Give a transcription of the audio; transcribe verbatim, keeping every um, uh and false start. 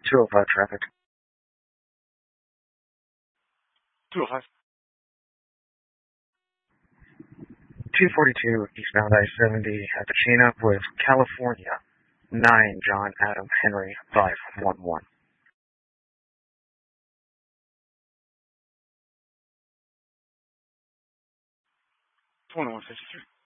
two oh five traffic. two oh five. two forty-two eastbound I seventy at the chain up with California. nine John Adam Henry five one one. twenty-one fifty-three.